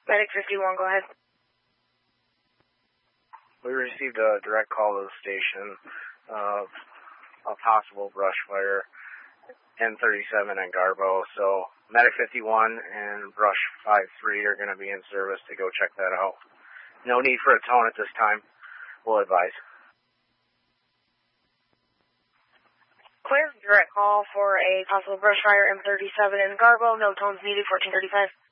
Medic 51, go ahead. We received a direct call to the station of a possible brush fire, N37 and Garbo. So Medic 51 and Brush 53 are going to be in service to go check that out. No need for a tone at this time. We'll advise. Clear. Direct call for a possible brush fire, M37 and Garbo. No tones needed, 1435.